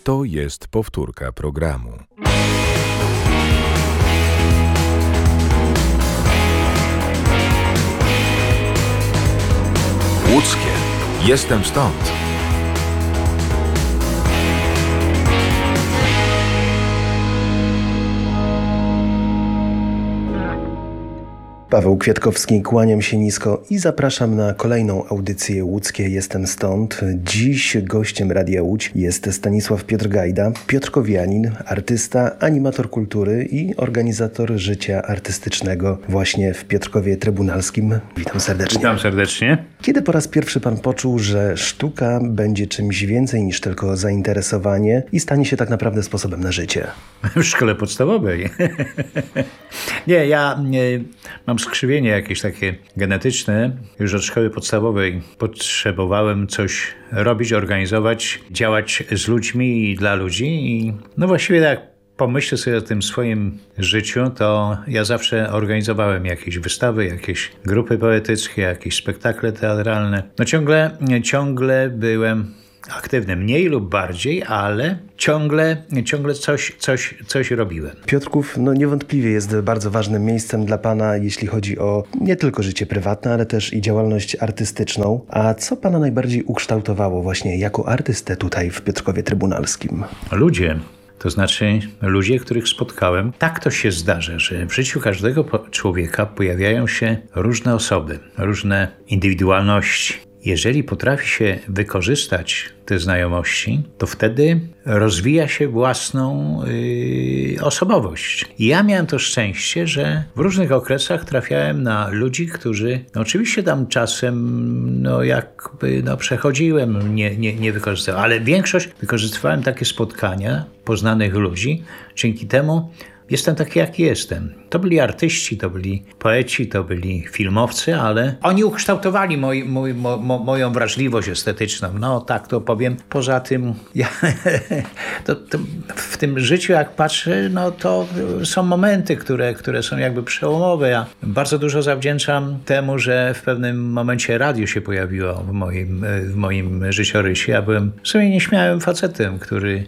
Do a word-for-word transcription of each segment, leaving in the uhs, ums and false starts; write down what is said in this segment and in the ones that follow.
To jest powtórka programu. Łódzkie. Jestem stąd. Paweł Kwiatkowski, kłaniam się nisko i zapraszam na kolejną audycję Łódzkie Jestem Stąd. Dziś gościem Radia Łódź jest Stanisław Piotr Gajda, piotrkowianin, artysta, animator kultury i organizator życia artystycznego właśnie w Piotrkowie Trybunalskim. Witam serdecznie. Witam serdecznie. Kiedy po raz pierwszy pan poczuł, że sztuka będzie czymś więcej niż tylko zainteresowanie i stanie się tak naprawdę sposobem na życie? W szkole podstawowej. Nie, ja nie, mam skrzywienie jakieś takie genetyczne. Już od szkoły podstawowej potrzebowałem coś robić, organizować, działać z ludźmi i dla ludzi. I no właściwie tak pomyślę sobie o tym swoim życiu, to ja zawsze organizowałem jakieś wystawy, jakieś grupy poetyckie, jakieś spektakle teatralne. No ciągle, ciągle byłem aktywny, mniej lub bardziej, ale ciągle, ciągle coś, coś, coś robiłem. Piotrków no niewątpliwie jest bardzo ważnym miejscem dla pana, jeśli chodzi o nie tylko życie prywatne, ale też i działalność artystyczną. A co pana najbardziej ukształtowało właśnie jako artystę tutaj w Piotrkowie Trybunalskim? Ludzie. To znaczy ludzie, których spotkałem. Tak to się zdarza, że w życiu każdego człowieka pojawiają się różne osoby, różne indywidualności. Jeżeli potrafi się wykorzystać te znajomości, to wtedy rozwija się własną yy, osobowość. I ja miałem to szczęście, że w różnych okresach trafiałem na ludzi, którzy no oczywiście tam czasem no jakby no przechodziłem, nie, nie, nie wykorzystywałem, ale większość wykorzystywałem takie spotkania poznanych ludzi. Dzięki temu jestem taki, jaki jestem. To byli artyści, to byli poeci, to byli filmowcy, ale oni ukształtowali moj, mój, mo, mo, moją wrażliwość estetyczną. No tak to powiem. Poza tym ja, to, to w tym życiu, jak patrzę, no to są momenty, które, które są jakby przełomowe. Ja bardzo dużo zawdzięczam temu, że w pewnym momencie radio się pojawiło w moim, w moim życiorysie. Ja byłem w sumie nieśmiałym facetem, który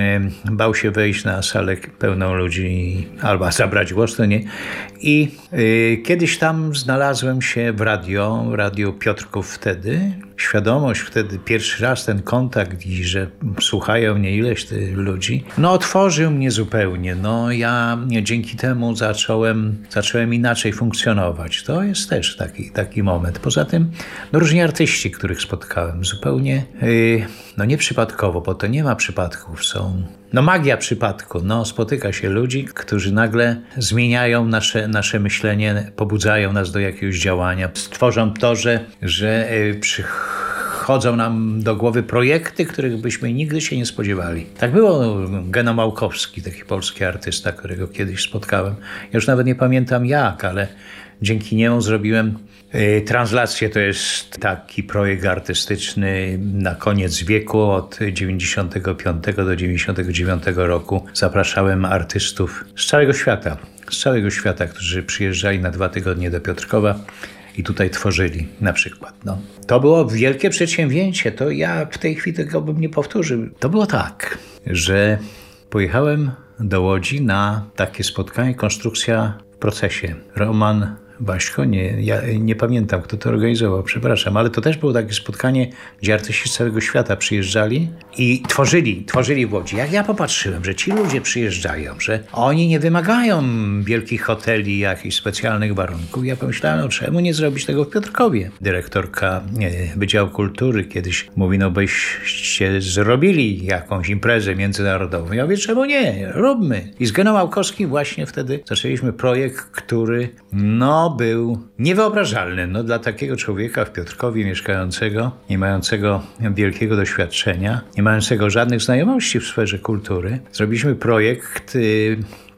e, bał się wejść na salę pełną ludzi albo zabrać głos, to nie. I y, kiedyś tam znalazłem się w radio, radio Piotrków wtedy. Świadomość wtedy, pierwszy raz ten kontakt i że słuchają mnie ileś tych ludzi, no otworzył mnie zupełnie. No ja nie, dzięki temu zacząłem, zacząłem inaczej funkcjonować. To jest też taki, taki moment. Poza tym no, różni artyści, których spotkałem zupełnie, yy, no nieprzypadkowo, bo to nie ma przypadków, są no magia przypadku. No spotyka się ludzi, którzy nagle zmieniają nasze, nasze myślenie, pobudzają nas do jakiegoś działania, stworzą to, że, że yy, przy Chodzą nam do głowy projekty, których byśmy nigdy się nie spodziewali. Tak było. Geno Małkowski, taki polski artysta, którego kiedyś spotkałem. Ja już nawet nie pamiętam jak, ale dzięki niemu zrobiłem y, translację. To jest taki projekt artystyczny na koniec wieku, od dziewięćdziesiątego piątego do dziewięćdziesiątego dziewiątego roku. Zapraszałem artystów z całego świata, z całego świata, którzy przyjeżdżali na dwa tygodnie do Piotrkowa i tutaj tworzyli na przykład. No. To było wielkie przedsięwzięcie. To ja w tej chwili tego bym nie powtórzył. To było tak, że pojechałem do Łodzi na takie spotkanie, konstrukcja w procesie. Roman Baśko, nie, ja nie pamiętam, kto to organizował, przepraszam, ale to też było takie spotkanie, gdzie artyści z całego świata przyjeżdżali i tworzyli, tworzyli w Łodzi. Jak ja popatrzyłem, że ci ludzie przyjeżdżają, że oni nie wymagają wielkich hoteli, jakichś specjalnych warunków. Ja pomyślałem, no czemu nie zrobić tego w Piotrkowie? Dyrektorka nie, Wydziału Kultury kiedyś mówi, no byście zrobili jakąś imprezę międzynarodową. Ja mówię, czemu nie? Róbmy. I z Geną Małkowskim właśnie wtedy zaczęliśmy projekt, który no był niewyobrażalny. No, dla takiego człowieka w Piotrkowie mieszkającego, nie mającego wielkiego doświadczenia, nie mającego żadnych znajomości w sferze kultury, zrobiliśmy projekt y,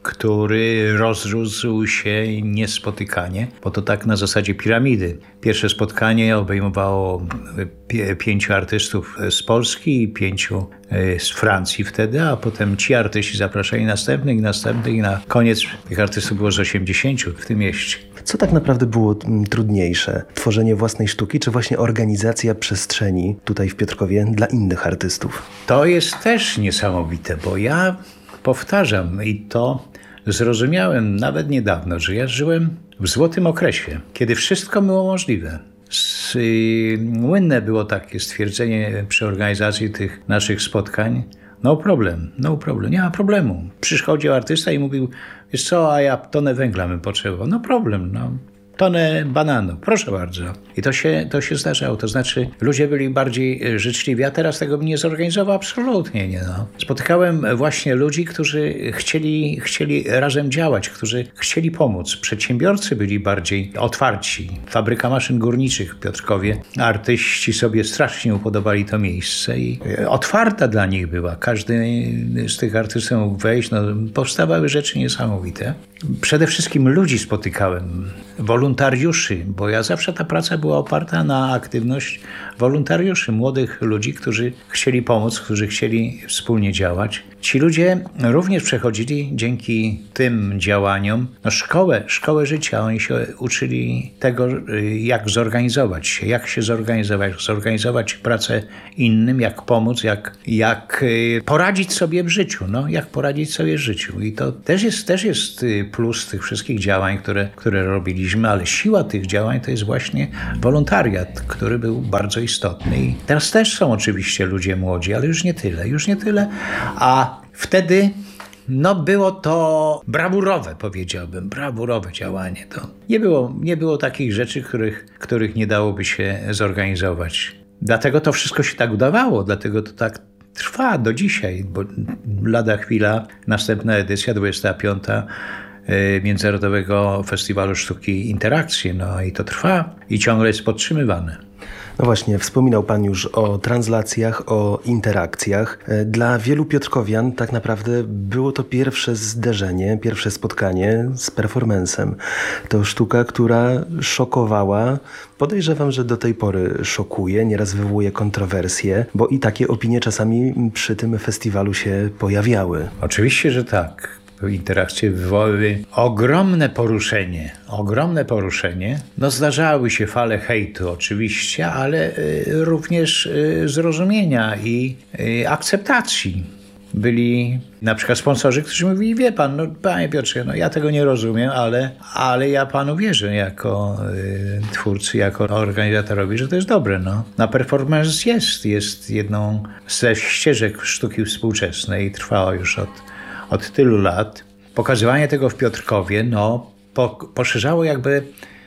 który rozrósł się niespotykanie, bo to tak na zasadzie piramidy. Pierwsze spotkanie obejmowało pie- pięciu artystów z Polski i pięciu z Francji wtedy, a potem ci artyści zapraszali następnych i następnych i na koniec tych artystów było z osiemdziesięciu w tym mieście. Co tak naprawdę było mm, trudniejsze? Tworzenie własnej sztuki, czy właśnie organizacja przestrzeni tutaj w Piotrkowie dla innych artystów? To jest też niesamowite, bo ja powtarzam i to zrozumiałem nawet niedawno, że ja żyłem w złotym okresie, kiedy wszystko było możliwe. Słynne było takie stwierdzenie przy organizacji tych naszych spotkań: no problem, no problem, nie ma problemu. Przychodził artysta i mówił: wiesz co, a ja tonę węgla bym potrzebował. No problem, no. Tonę bananu, proszę bardzo. I to się, to się zdarzało. To znaczy ludzie byli bardziej życzliwi, a teraz tego bym nie zorganizował absolutnie. Nie, no. Spotykałem właśnie ludzi, którzy chcieli, chcieli razem działać, którzy chcieli pomóc. Przedsiębiorcy byli bardziej otwarci. Fabryka maszyn górniczych w Piotrkowie. Artyści sobie strasznie upodobali to miejsce i otwarta dla nich była. Każdy z tych artystów mógł wejść. No, powstawały rzeczy niesamowite. Przede wszystkim ludzi spotykałem, wolontariuszy, bo ja zawsze ta praca była oparta na aktywność wolontariuszy, młodych ludzi, którzy chcieli pomóc, którzy chcieli wspólnie działać. Ci ludzie również przechodzili dzięki tym działaniom no szkołę, szkołę życia. Oni się uczyli tego, jak zorganizować się, jak się zorganizować, jak zorganizować pracę innym, jak pomóc, jak, jak poradzić sobie w życiu, no, jak poradzić sobie w życiu. I to też jest, też jest plus tych wszystkich działań, które, które robiliśmy, ale siła tych działań to jest właśnie wolontariat, który był bardzo istotny. I teraz też są oczywiście ludzie młodzi, ale już nie tyle, już nie tyle. A wtedy no było to brawurowe, powiedziałbym, brawurowe działanie. To nie było, nie było takich rzeczy, których, których nie dałoby się zorganizować. Dlatego to wszystko się tak udawało, dlatego to tak trwa do dzisiaj, bo lada chwila, następna edycja, dwudziesta piąta Międzynarodowego Festiwalu Sztuki Interakcje. No i to trwa i ciągle jest podtrzymywane. No właśnie, wspominał Pan już o translacjach, o interakcjach. Dla wielu piotrkowian tak naprawdę było to pierwsze zderzenie, pierwsze spotkanie z performancem. To sztuka, która szokowała. Podejrzewam, że do tej pory szokuje, nieraz wywołuje kontrowersje, bo i takie opinie czasami przy tym festiwalu się pojawiały. Oczywiście, że tak. Interakcje wywołały ogromne poruszenie, ogromne poruszenie. No zdarzały się fale hejtu oczywiście, ale y, również y, zrozumienia i y, akceptacji. Byli na przykład sponsorzy, którzy mówili: wie pan, no panie Piotrze, no ja tego nie rozumiem, ale, ale ja panu wierzę jako y, twórcy, jako organizatorowi, że to jest dobre. No. Na performance jest, jest jedną ze ścieżek sztuki współczesnej i trwała już od Od tylu lat. Pokazywanie tego w Piotrkowie no, po, poszerzało jakby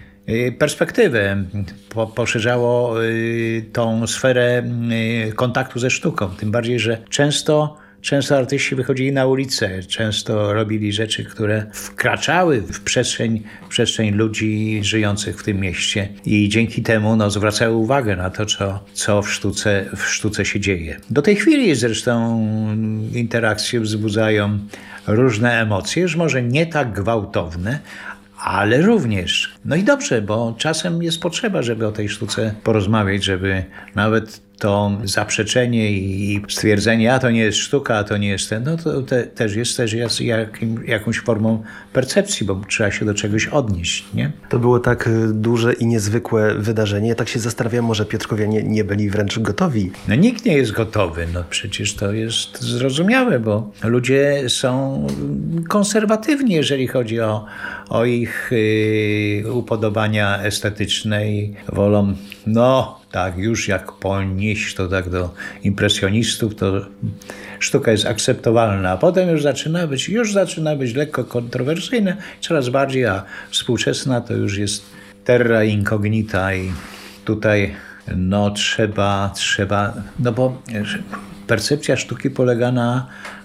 perspektywę, po, poszerzało y, tą sferę y, kontaktu ze sztuką. Tym bardziej, że często, często artyści wychodzili na ulicę, często robili rzeczy, które wkraczały w przestrzeń, w przestrzeń ludzi żyjących w tym mieście i dzięki temu no, zwracały uwagę na to, co, co w, sztuce, w sztuce się dzieje. Do tej chwili zresztą interakcje wzbudzają różne emocje, już może nie tak gwałtowne, ale również. No i dobrze, bo czasem jest potrzeba, żeby o tej sztuce porozmawiać, żeby nawet to zaprzeczenie i stwierdzenie, a to nie jest sztuka, a to nie jest ten, no to te, też jest też jest jakim, jakąś formą percepcji, bo trzeba się do czegoś odnieść, nie? To było tak duże i niezwykłe wydarzenie. Tak się zastanawiam, może piotrkowianie nie byli wręcz gotowi. No nikt nie jest gotowy, no przecież to jest zrozumiałe, bo ludzie są konserwatywni, jeżeli chodzi o, o ich yy, upodobania estetyczne i wolą, no tak, już jak ponieść to tak do impresjonistów, to sztuka jest akceptowalna, a potem już zaczyna być, już zaczyna być lekko kontrowersyjna, coraz bardziej, a współczesna to już jest terra incognita i tutaj no trzeba, trzeba, no bo percepcja sztuki polega na,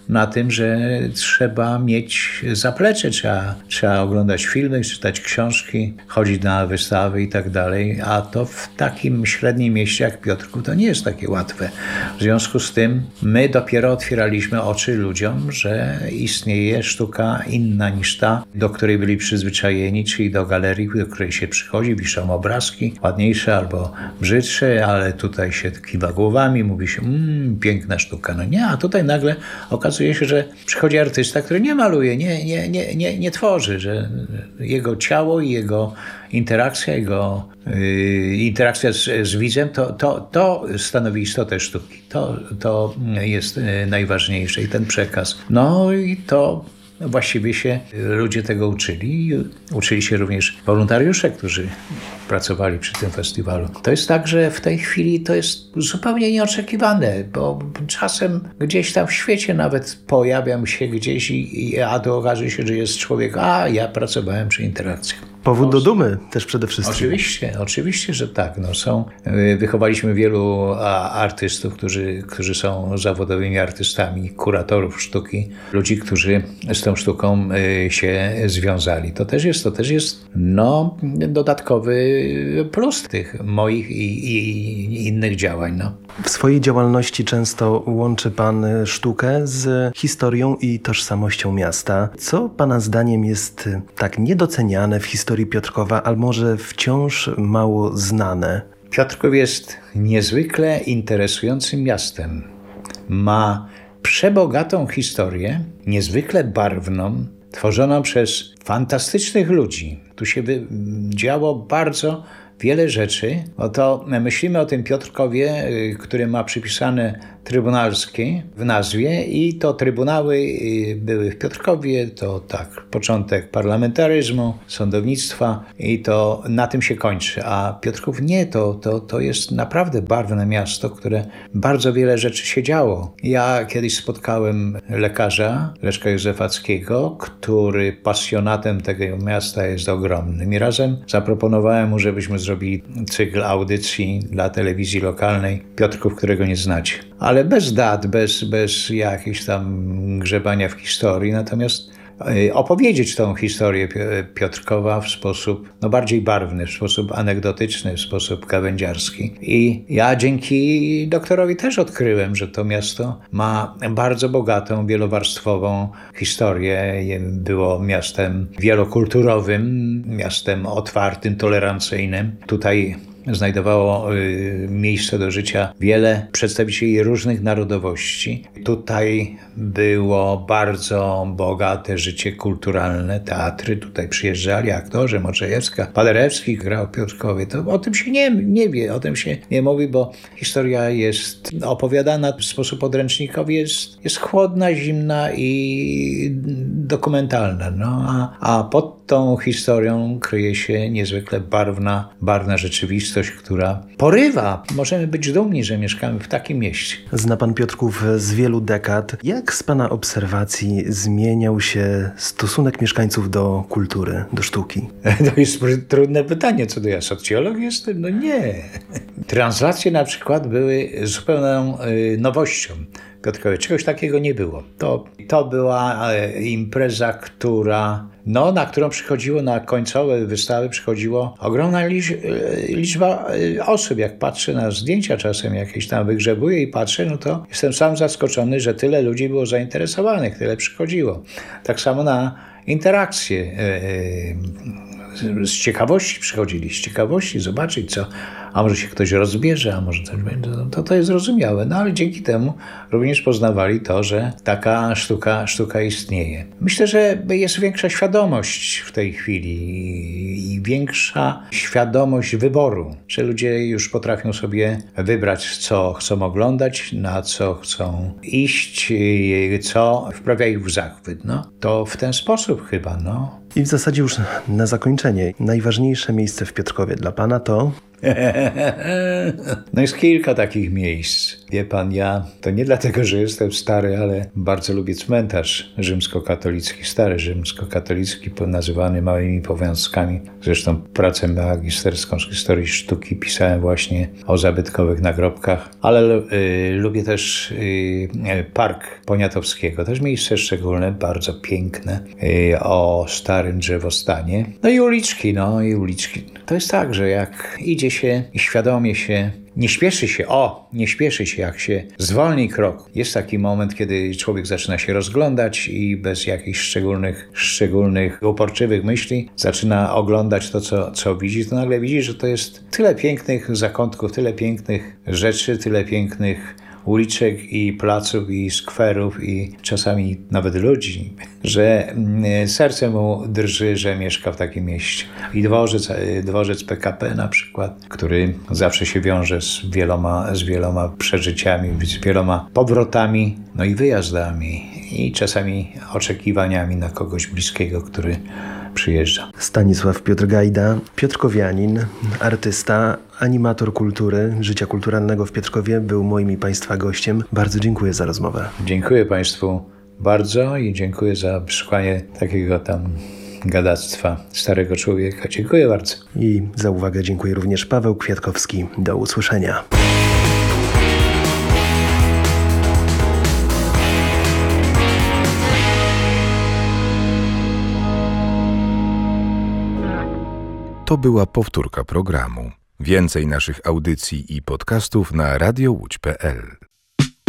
na tym, że trzeba mieć zaplecze, trzeba, trzeba oglądać filmy, czytać książki, chodzić na wystawy i tak dalej, a to w takim średnim mieście jak Piotrków to nie jest takie łatwe. W związku z tym my dopiero otwieraliśmy oczy ludziom, że istnieje sztuka inna niż ta, do której byli przyzwyczajeni, czyli do galerii, do której się przychodzi, wiszą obrazki, ładniejsze albo brzydsze, ale tutaj się kiwa głowami, mówi się, mmm, piękna sztuka. No nie, a tutaj nagle okazuje się, że przychodzi artysta, który nie maluje, nie, nie, nie, nie, nie tworzy, że jego ciało i jego interakcja, jego yy, interakcja z, z widzem, to, to, to stanowi istotę sztuki. To, to jest najważniejsze i ten przekaz. No i to właściwie się ludzie tego uczyli. Uczyli się również wolontariusze, którzy pracowali przy tym festiwalu. To jest tak, że w tej chwili to jest zupełnie nieoczekiwane, bo czasem gdzieś tam w świecie nawet pojawiam się gdzieś i, i a to okaże się, że jest człowiek, a ja pracowałem przy interakcjach. Powód do dumy też przede wszystkim. Oczywiście, oczywiście, że tak. No są, wychowaliśmy wielu artystów, którzy, którzy są zawodowymi artystami, kuratorów sztuki, ludzi, którzy z tą sztuką się związali. To też jest, to też jest no, dodatkowy plus tych moich i, i innych działań. No. W swojej działalności często łączy pan sztukę z historią i tożsamością miasta. Co pana zdaniem jest tak niedoceniane w historii Piotrkowa, a może wciąż mało znane? Piotrków jest niezwykle interesującym miastem. Ma przebogatą historię, niezwykle barwną, tworzoną przez fantastycznych ludzi. Tu się działo bardzo wiele rzeczy. Oto myślimy o tym Piotrkowie, który ma przypisane trybunalskie w nazwie i to trybunały były w Piotrkowie, to tak, początek parlamentaryzmu, sądownictwa i to na tym się kończy. A Piotrków nie, to, to, to jest naprawdę barwne miasto, które bardzo wiele rzeczy się działo. Ja kiedyś spotkałem lekarza, Leszka Józefackiego, który pasjonatem tego miasta jest ogromnym i razem zaproponowałem mu, żebyśmy zrobili cykl audycji dla telewizji lokalnej Piotrków, którego nie znacie. Ale bez dat, bez, bez jakichś tam grzebania w historii, natomiast opowiedzieć tą historię Piotrkowa w sposób no, bardziej barwny, w sposób anegdotyczny, w sposób gawędziarski. I ja dzięki doktorowi też odkryłem, że to miasto ma bardzo bogatą, wielowarstwową historię. Było miastem wielokulturowym, miastem otwartym, tolerancyjnym. Tutaj znajdowało y, miejsce do życia wiele przedstawicieli różnych narodowości. Tutaj było bardzo bogate życie kulturalne, teatry, tutaj przyjeżdżali aktorzy, Moczejewska, Paderewski grał w Piotrkowie. To o tym się nie, nie wie, o tym się nie mówi, bo historia jest opowiadana w sposób podręcznikowy, jest, jest chłodna, zimna i dokumentalna. No, a, a pod tą historią kryje się niezwykle barwna, barwna rzeczywistość, która porywa. Możemy być dumni, że mieszkamy w takim mieście. Zna pan Piotrków z wielu dekad. Jak z pana obserwacji zmieniał się stosunek mieszkańców do kultury, do sztuki? To jest trudne pytanie, co do ja socjolog jestem? No nie. Translacje na przykład były zupełną nowością. Piotrkowie, czegoś takiego nie było. To, to była impreza, która, no, na którą przychodziło, na końcowe wystawy przychodziło ogromna liczba, liczba osób. Jak patrzę na zdjęcia czasem jakieś tam wygrzebuję i patrzę, no to jestem sam zaskoczony, że tyle ludzi było zainteresowanych, tyle przychodziło. Tak samo na interakcje. Z ciekawości przychodzili, z ciekawości zobaczyć, co, a może się ktoś rozbierze, a może coś będzie, to, to jest zrozumiałe. No ale dzięki temu również poznawali to, że taka sztuka, sztuka istnieje. Myślę, że jest większa świadomość w tej chwili i większa świadomość wyboru, że ludzie już potrafią sobie wybrać, co chcą oglądać, na co chcą iść, co wprawia ich w zachwyt. No, to w ten sposób chyba, no. I w zasadzie już na zakończenie, najważniejsze miejsce w Piotrkowie dla pana to? No jest kilka takich miejsc. Wie pan, ja to nie dlatego, że jestem stary, ale bardzo lubię cmentarz rzymskokatolicki, stary rzymskokatolicki, nazywany Małymi Powiązkami. Zresztą pracę magisterską z historii sztuki pisałem właśnie o zabytkowych nagrobkach, ale y, lubię też y, Park Poniatowskiego, też miejsce szczególne, bardzo piękne, y, o starym drzewostanie. No i uliczki, no i uliczki. To jest tak, że jak idzie się i świadomie się, nie śpieszy się, o, nie śpieszy się, jak się zwolni krok. Jest taki moment, kiedy człowiek zaczyna się rozglądać i bez jakichś szczególnych, szczególnych, uporczywych myśli zaczyna oglądać to, co, co widzi, to nagle widzi, że to jest tyle pięknych zakątków, tyle pięknych rzeczy, tyle pięknych uliczek i placów i skwerów i czasami nawet ludzi, że serce mu drży, że mieszka w takim mieście. I dworzec, dworzec P K P na przykład, który zawsze się wiąże z wieloma, z wieloma przeżyciami, z wieloma powrotami, no i wyjazdami i czasami oczekiwaniami na kogoś bliskiego, który przyjeżdża. Stanisław Piotr Gajda, piotrkowianin, artysta, animator kultury, życia kulturalnego w Piotrkowie, był moim i Państwa gościem. Bardzo dziękuję za rozmowę. Dziękuję Państwu bardzo i dziękuję za przesłuchanie takiego tam gadactwa starego człowieka. Dziękuję bardzo. I za uwagę dziękuję również Paweł Kwiatkowski. Do usłyszenia. To była powtórka programu. Więcej naszych audycji i podcastów na radio łódź kropka pe el.